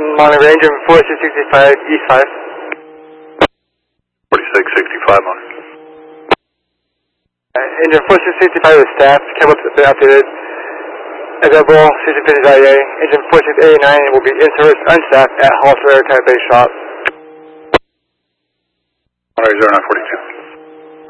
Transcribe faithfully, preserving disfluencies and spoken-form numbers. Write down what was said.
Monitor engine forty-six sixty-five, East five. forty-six sixty-five, monitor. Uh, engine forty-six sixty-five is staffed, cable has been updated. Available, sixty fifty I A. Engine forty-six eighty-nine will be in service unstaffed at Halter Airtight Base Shop. Monitor zero nine forty-two.